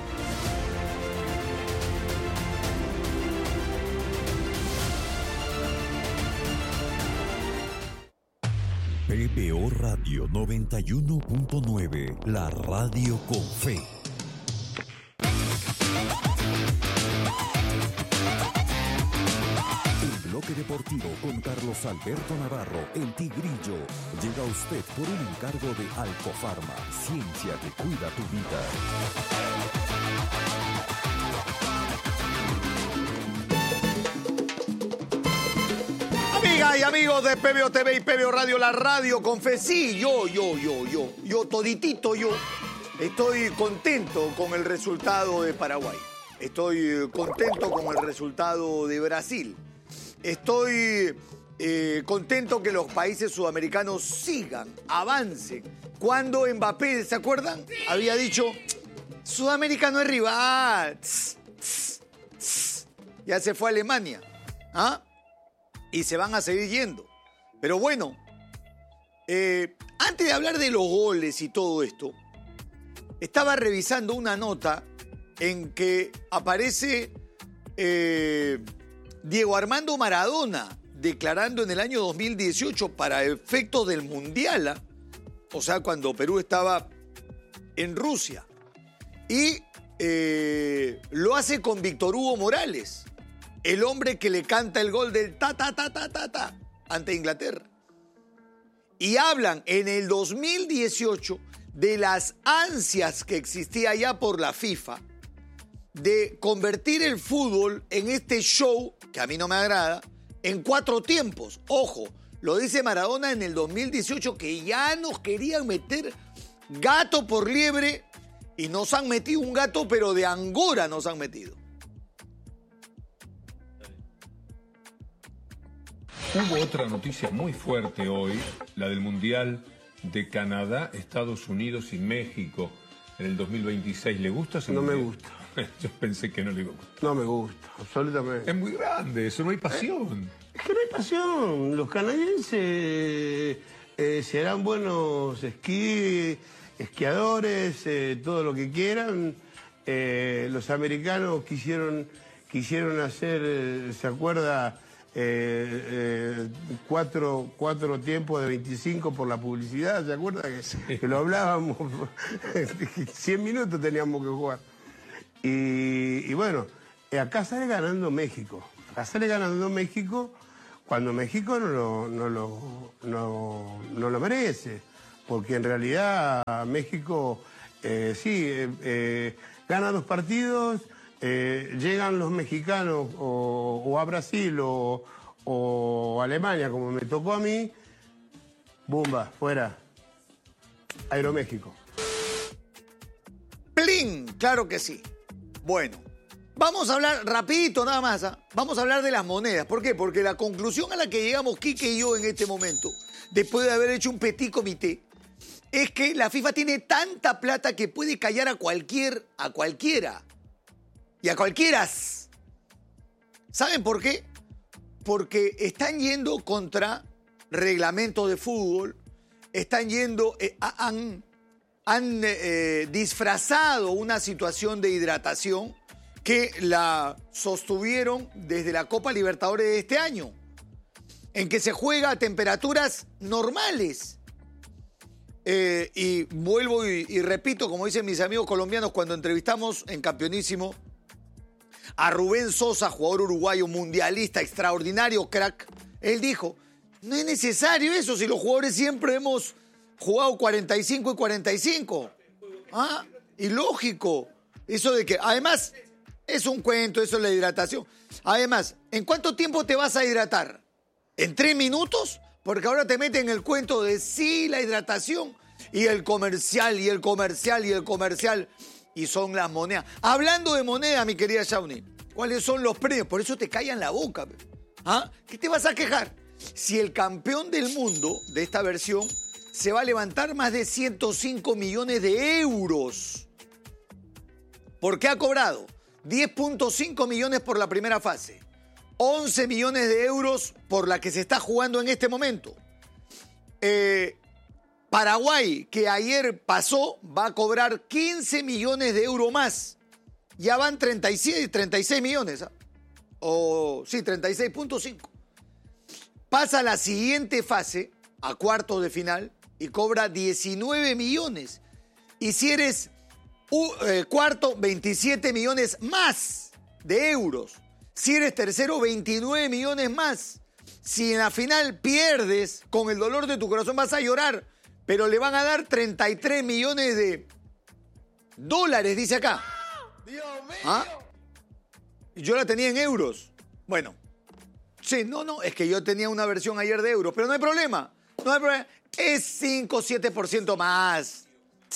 PBO Radio 91.9, la radio con fe. El bloque deportivo con Carlos Alberto Navarro, el Tigrillo, llega a usted por un encargo de Alcofarma, ciencia que cuida tu vida. Amigas y amigos de PBO TV y PBO Radio, la radio con fe. Sí, yo, toditito yo, estoy contento con el resultado de Paraguay. Estoy contento con el resultado de Brasil. Estoy contento que los países sudamericanos sigan, avancen. Cuando Mbappé, ¿se acuerdan? Sí. Había dicho, Sudamérica no es rival. Ya se fue a Alemania. ¿Ah? Y se van a seguir yendo. Pero bueno, antes de hablar de los goles y todo esto, estaba revisando una nota en que aparece Diego Armando Maradona declarando en el año 2018 para efectos del Mundial, o sea, cuando Perú estaba en Rusia. Y lo hace con Víctor Hugo Morales, el hombre que le canta el gol del ta ante Inglaterra. Y hablan en el 2018 de las ansias que existía ya por la FIFA de convertir el fútbol en este show, que a mí no me agrada, en 4 tiempos. Ojo, lo dice Maradona en el 2018, que ya nos querían meter gato por liebre y nos han metido un gato, pero de Angora nos han metido. Hubo otra noticia muy fuerte hoy, la del Mundial de Canadá, Estados Unidos y México en el 2026. ¿Le gusta ese mundial? No me gusta. Yo pensé que no le iba a gustar. No me gusta, absolutamente. Es muy grande, eso no hay pasión. Es que no hay pasión. Los canadienses serán buenos esquiadores, todo lo que quieran. Los americanos quisieron hacer, ¿se acuerda? 4 tiempos de 25 por la publicidad, ¿se acuerda? Que lo hablábamos, 100 minutos teníamos que jugar. Y bueno, acá sale ganando México. Acá sale ganando México cuando México no lo merece. Porque en realidad México, gana 2 partidos, llegan los mexicanos o a Brasil o a Alemania, como me tocó a mí, ¡bumba! Fuera. Aeroméxico. ¡Plin! Claro que sí. Bueno, vamos a hablar rapidito nada más, vamos a hablar de las monedas. ¿Por qué? Porque la conclusión a la que llegamos Quique y yo en este momento, después de haber hecho un petit comité, es que la FIFA tiene tanta plata que puede callar a cualquiera y a cualquieras. ¿Saben por qué? Porque están yendo contra reglamentos de fútbol, están yendo, han disfrazado una situación de hidratación que la sostuvieron desde la Copa Libertadores de este año, en que se juega a temperaturas normales. y vuelvo y repito, como dicen mis amigos colombianos, cuando entrevistamos en Campeonísimo a Rubén Sosa, jugador uruguayo, mundialista, extraordinario, crack, él dijo, no es necesario eso si los jugadores siempre hemos jugado 45 y 45. ¿Ah? Y lógico, eso de que, además, es un cuento, eso es la hidratación. Además, ¿en cuánto tiempo te vas a hidratar? ¿En 3 minutos? Porque ahora te meten el cuento de sí, la hidratación, y el comercial, y el comercial, y el comercial, y son las monedas. Hablando de moneda, mi querida Shawnee, ¿cuáles son los premios? Por eso te callan la boca. ¿Ah? ¿Qué te vas a quejar? Si el campeón del mundo de esta versión se va a levantar más de 105 millones de euros. Porque ha cobrado 10.5 millones por la primera fase, 11 millones de euros por la que se está jugando en este momento. Paraguay, que ayer pasó, va a cobrar 15 millones de euros más. Ya van 36 millones. ¿Ah? Sí, 36.5. Pasa a la siguiente fase, a cuartos de final, y cobra 19 millones. Y si eres cuarto, 27 millones más de euros. Si eres tercero, 29 millones más. Si en la final pierdes, con el dolor de tu corazón vas a llorar, pero le van a dar 33 millones de dólares, dice acá. Dios mío. ¿Ah? Yo la tenía en euros. Bueno, sí, no, es que yo tenía una versión ayer de euros, pero no hay problema. No hay problema. Es 5 o 7% más.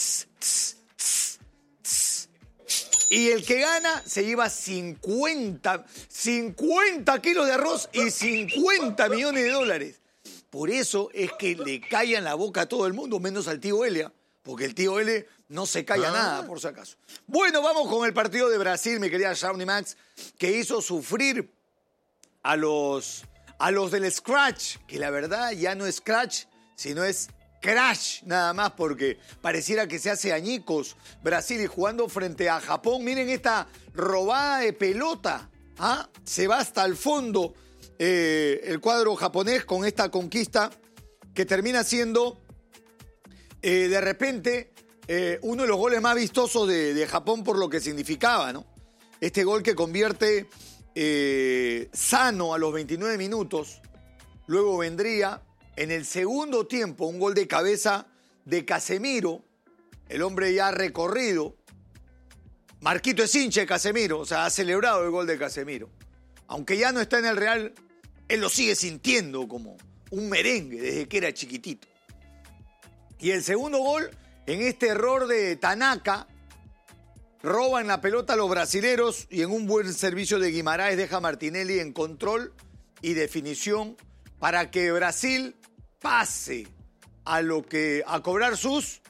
Y el que gana se lleva 50 kilos de arroz y 50 millones de dólares. Por eso es que le callan la boca a todo el mundo, menos al tío Elia, porque el tío L no se calla nada, por si acaso. Bueno, vamos con el partido de Brasil, mi querida Shawnee Max, que hizo sufrir a los del Scratch, que la verdad ya no es Scratch, sino es Crash nada más, porque pareciera que se hace añicos Brasil y jugando frente a Japón. Miren esta robada de pelota. ¿Ah? Se va hasta el fondo el cuadro japonés con esta conquista que termina siendo de repente uno de los goles más vistosos de Japón por lo que significaba, ¿no? Este gol que convierte Sano a los 29 minutos. Luego vendría en el segundo tiempo un gol de cabeza de Casemiro, el hombre ya recorrido. Marquito es hincha de Casemiro, o sea, ha celebrado el gol de Casemiro. Aunque ya no está en el Real, él lo sigue sintiendo como un merengue desde que era chiquitito. Y el segundo gol, en este error de Tanaka, roban la pelota a los brasileros y en un buen servicio de Guimaraes deja a Martinelli en control y definición para que Brasil pase a cobrar sus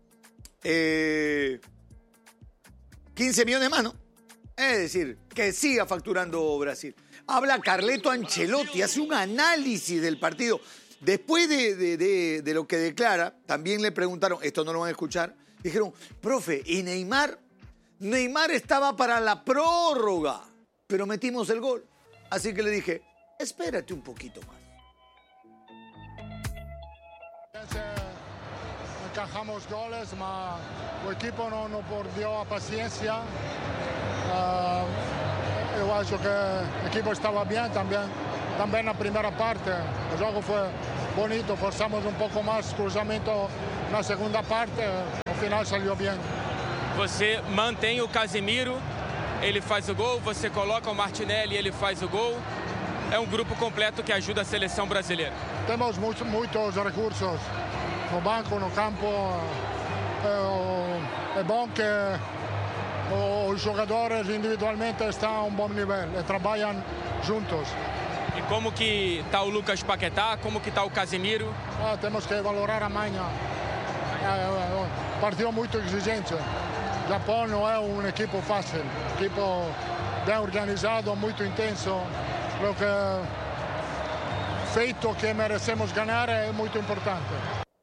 15 millones más, ¿no? Es decir, que siga facturando Brasil. Habla Carleto Ancelotti, hace un análisis del partido. Después de lo que declara, también le preguntaron, esto no lo van a escuchar, dijeron, profe, ¿y Neymar? Neymar estaba para la prórroga, pero metimos el gol. Así que le dije, espérate un poquito más. Encajamos goles, ma el equipo no perdió la paciencia. Yo acho que el equipo estaba bien también la primera parte. El juego fue bonito, forzamos un poco más cruzamiento en la segunda parte, al final salió bien. Você mantém o Casemiro, ele faz o gol, você coloca o Martinelli, ele faz o gol. É um grupo completo que ajuda a seleção brasileira. Temos muitos recursos no banco, no campo. É bom que os jogadores individualmente estão a um bom nível e trabalham juntos. E como que está o Lucas Paquetá, como que está o Casemiro? Temos que valorar amanhã. Partido muito exigente. O Japão não é um equipo fácil, equipo bem organizado, muito intenso. Lo que feito que merecemos ganar es muy importante.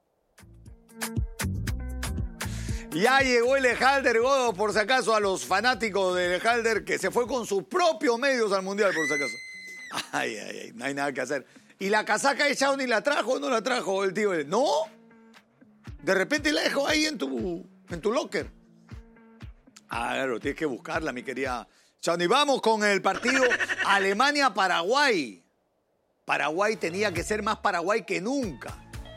Ya llegó el Ejalder Godo, por si acaso, a los fanáticos del Ejalder, que se fue con sus propios medios al Mundial, por si acaso. Ay, no hay nada que hacer. ¿Y la casaca de Shawnee la trajo o no la trajo el tío? ¿No? De repente la dejo ahí en tu locker. Claro, tienes que buscarla, mi querida Shawnee. Vamos con el partido Alemania-Paraguay. Paraguay tenía que ser más Paraguay que nunca.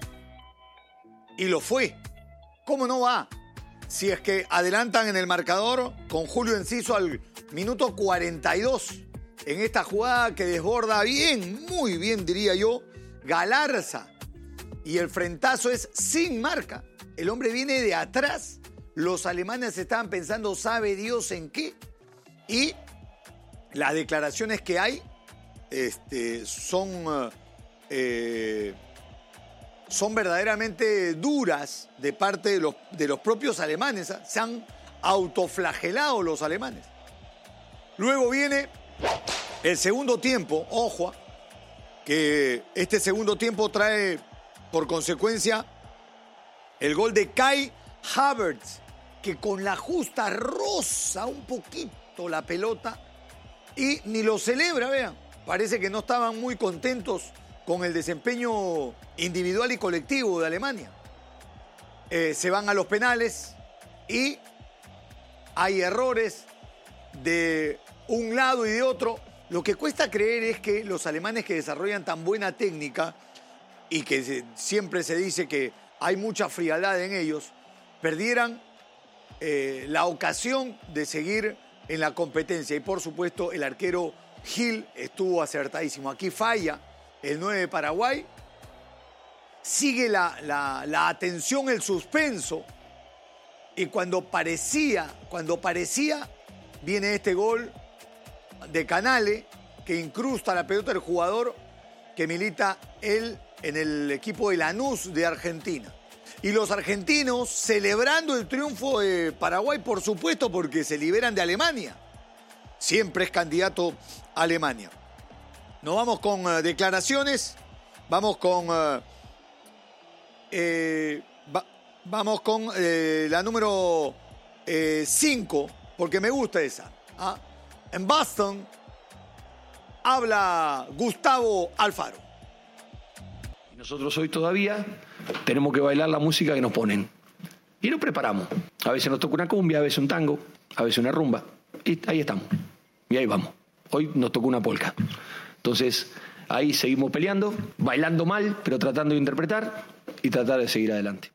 Y lo fue. ¿Cómo no va? Si es que adelantan en el marcador con Julio Enciso al minuto 42. En esta jugada que desborda bien, muy bien diría yo, Galarza. Y el frentazo es sin marca. El hombre viene de atrás. Los alemanes estaban pensando, sabe Dios en qué. Y las declaraciones que hay son verdaderamente duras de parte de los propios alemanes. ¿Eh? Se han autoflagelado los alemanes. Luego viene el segundo tiempo. Ojo, que este segundo tiempo trae por consecuencia el gol de Kai Havertz, que con la justa roza un poquito la pelota y ni lo celebra, vean. Parece que no estaban muy contentos con el desempeño individual y colectivo de Alemania. Se van a los penales y hay errores de un lado y de otro. Lo que cuesta creer es que los alemanes que desarrollan tan buena técnica y que siempre se dice que hay mucha frialdad en ellos, perdieran la ocasión de seguir en la competencia. Y por supuesto el arquero Gil estuvo acertadísimo. Aquí falla el 9 de Paraguay. Sigue la atención, el suspenso. Y cuando parecía, viene este gol de Canale que incrusta la pelota del jugador que milita él en el equipo de Lanús de Argentina. Y los argentinos celebrando el triunfo de Paraguay, por supuesto, porque se liberan de Alemania. Siempre es candidato a Alemania. Nos vamos con declaraciones. Vamos con la número 5, porque me gusta esa. ¿Ah? En Boston habla Gustavo Alfaro. Nosotros hoy todavía tenemos que bailar la música que nos ponen. Y nos preparamos. A veces nos toca una cumbia, a veces un tango, a veces una rumba. Y ahí estamos. Y ahí vamos. Hoy nos tocó una polka. Entonces, ahí seguimos peleando, bailando mal, pero tratando de interpretar y tratar de seguir adelante.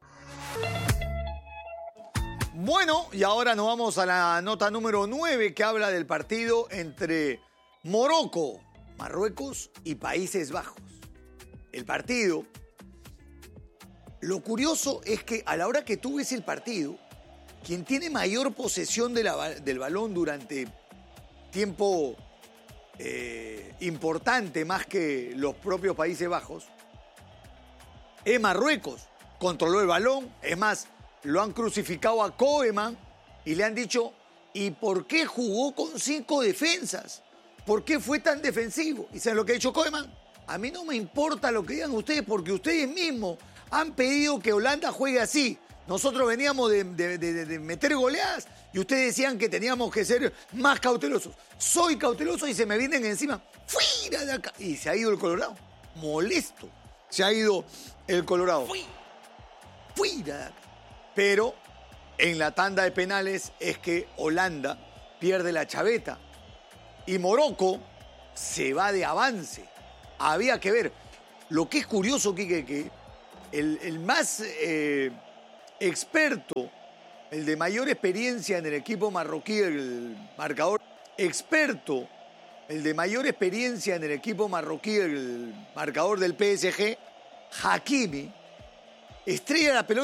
Bueno, y ahora nos vamos a la nota número 9, que habla del partido entre Morocco, Marruecos y Países Bajos. El partido, lo curioso es que a la hora que tú ves el partido, quien tiene mayor posesión del balón durante tiempo importante, más que los propios Países Bajos, es Marruecos. Controló el balón, es más, lo han crucificado a Koeman y le han dicho, ¿y por qué jugó con 5 defensas? ¿Por qué fue tan defensivo? ¿Y saben lo que ha dicho Koeman? A mí no me importa lo que digan ustedes, porque ustedes mismos han pedido que Holanda juegue así. Nosotros veníamos de meter goleadas y ustedes decían que teníamos que ser más cautelosos. Soy cauteloso y se me vienen encima. ¡Fuera de acá! Y se ha ido el Colorado. Molesto. Se ha ido el Colorado. ¡Fuera de acá! Pero en la tanda de penales es que Holanda pierde la chaveta y Morocco se va de avance. Había que ver. Lo que es curioso, Quique, que el más experto, el de mayor experiencia en el equipo marroquí, el marcador experto, el de mayor experiencia en el equipo marroquí, el marcador del PSG, Hakimi, estrella la pelota